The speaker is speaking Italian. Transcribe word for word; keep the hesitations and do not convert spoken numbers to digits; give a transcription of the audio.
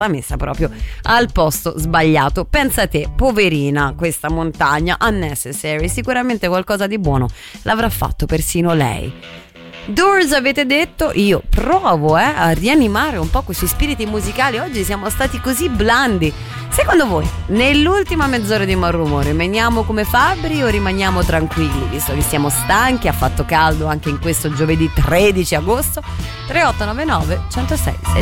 l'ha messa proprio al posto sbagliato. Pensa te, poverina questa montagna, unnecessary, sicuramente qualcosa di buono l'avrà fatto persino lei. Doors avete detto, io provo eh, a rianimare un po' questi spiriti musicali. Oggi siamo stati così blandi. Secondo voi, nell'ultima mezz'ora di Malrumore rimaniamo come fabbri o rimaniamo tranquilli, visto che siamo stanchi, ha fatto caldo anche in questo giovedì tredici agosto? Tre otto nove nove uno zero sei